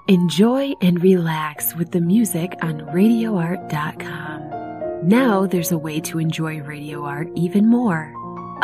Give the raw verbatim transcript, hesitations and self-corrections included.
Enjoy and relax with the music on radio art dot com. Now there's a way to enjoy radio art even more.